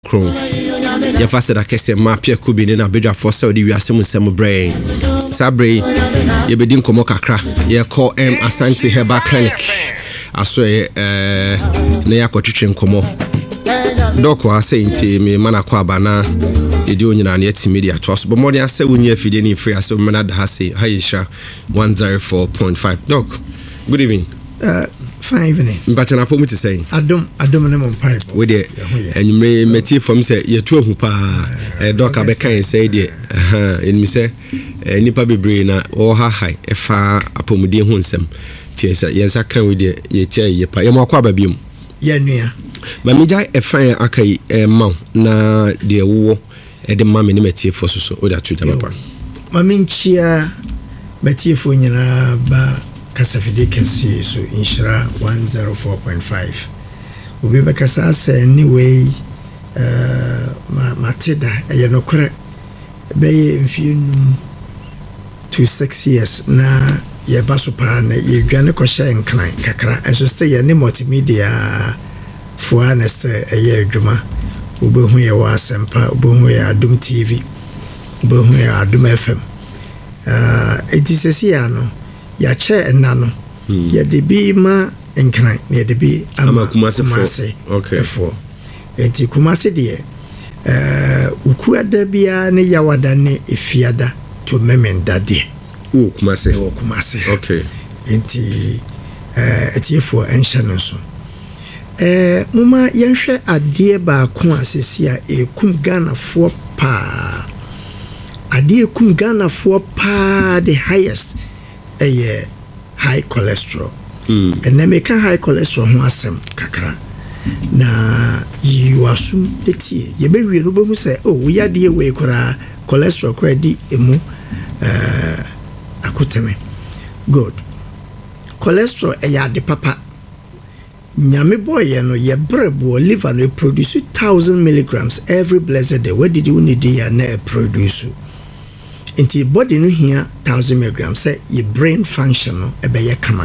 Chrome. Your faster that can my Pierre Kubi in a bigger for so the Yasim Sam brain. Sabre, you be din komo kakra. You call Asante Herbal Clinic. I swear, near Cotrichin Como. Doc was saying to me, Manaquabana, you do in an yet media trust, but more than 7 years if you didn't free, so Manad Hasi, Haisha 104.5. Doc, good evening. Fine evening. But I put to say, I don't know pipe with it, and you may meet from say, you're too who Doc Abeca say, and me say, Nipa be brain or high, a far upon the Hunsem. Yes, I can with ye chair, ye pay more quababim. Yeah, near. But me jai a fire akai mount na the war at the mammy metia for so or that to the papa. Mammy chia Betty Funyana ba Casafide Cassi so Inshra 104.5. Ubi Bacasa anyway, Matilda, a yanokre bay in few 2 years na. Ye basupa na ye dwane kosha enkran kakra enso stay ye ne multimedia for honest ye adwuma obehu ye wa asempa obehu ye Adum TV obehu ye Adum FM edisesi ya no ya che enna no ye de bi ma enkran ye de bi ama Kumase okay for enti Kumase de ukuada bia ne yawada ne efiada to memenda de Kumase. Okay. Enti etiefo enhye so. Muma yenhwe ade ba ko asesi a ekum Ghana fo pa. Ade ekum Ghana fo pa the highest high cholesterol. And na make high cholesterol ho asem kakra. Na you assume etie ye be wie no behu say oh we ade we kora cholesterol kora di emu akuteme. Good. Cholesterol de papa. Nyame boy no ye brebo liver no produce 1,000 milligrams every blessed day. What did you need ya na produce? Inti body no here 1,000 milligrams say your brain function no ye kama.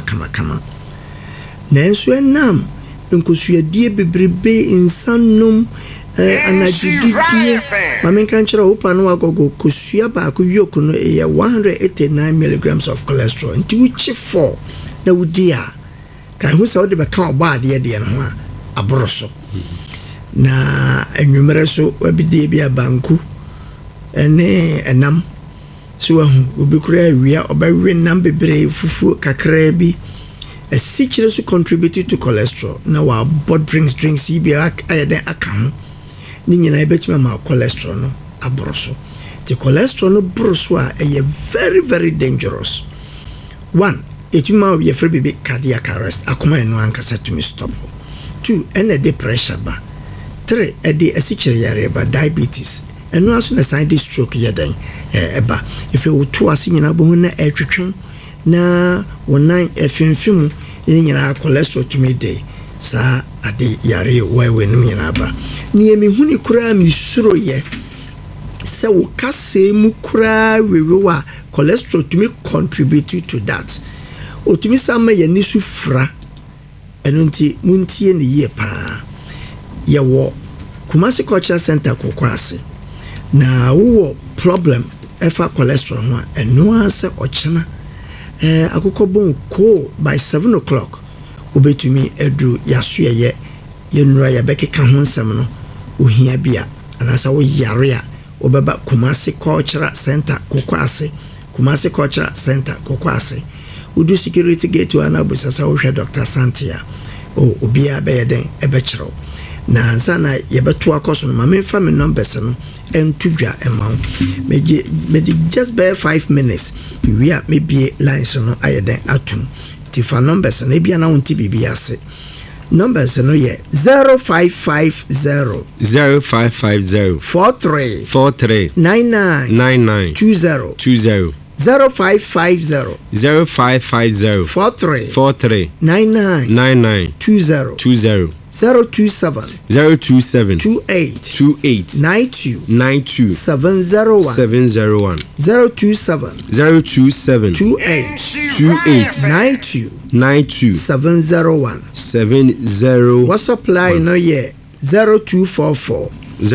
Na enso enam nkosu adie bebrebe insanum anajididie mamenka nchira opa no agogo kosua ba ko yoku no 189 milligrams of cholesterol nti uchi 4 na udia kan hu sa ode be ka oba ade de no ho aboroso na enwumere so wabidie bia banku ene enam so ahu obekura awia obawe nam bebre fufu kakra bi a secret so contributed to cholesterol na wa body drinks ibia ayeden aka ni nyina ebetima ma cholesterol no abroso. The cholesterol no broso a very very dangerous. One, it ma be free baby cardiac arrest akoma eno ankasa to me stop. 2, ene de pressure ba. 3, ede asichire yare ba diabetes. Eno aso na sign this stroke yeden eba. If you to ase nyina bo na etwetwen na wonan efimfimu ni nyina cholesterol to me dey. Sa ade yare wewe no nyina ba. Ni emi huni kura mi suro ye se wo kase mu kura wewe cholesterol to me contribute to that. Otumi sama ye nisu fra eno nti muntie ne ye pa ye wo Kumasi Cultural Center kokwase na wo problem efa cholesterol ho eno ase ochena akoko bon ko by 7 o'clock obetumi edu yasue ye nura ya bekeka ho nsem no ohia bia anasa wo yare a obeba Kumasi Cultural Center kokwase Kumasi Cultural Center kokwase udu security gate wana busasa wo hwe Dr. Santia obia be yeden ebechiro na ansa na yebeto akoso no mamemfa me numbers no entudwa emaw meji just by 5 minutes we are maybe lines no ayeden atum tifa numbers no bia na wonti bibia ase numbers no ye 0550 43 99 20 0550 43 99 20 027 28 92 701 027 28 92 701 70 what supply no ye 0244